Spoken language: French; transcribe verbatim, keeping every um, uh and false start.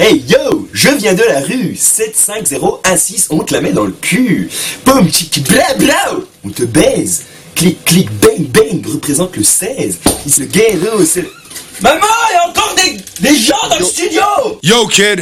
Hey yo, je viens de la rue, sept cinq zéro un six, on te la met dans le cul. Poum, tchik, bla bla, on te baise. Clic, clic, bang, bang, représente le seize. Il se guéro, c'est le... Maman, il y a encore des, des gens dans le studio. Yo, kid.